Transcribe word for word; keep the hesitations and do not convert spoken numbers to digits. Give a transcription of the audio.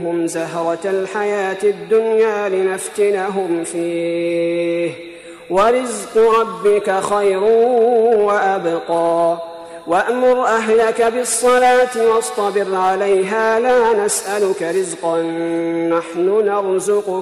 هم زهرة الحياة الدنيا لنفتنهم فيه ورزق ربك خير وأبقى وأمر أهلك بالصلاة واصطبر عليها لا نسألك رزقا نحن نرزقك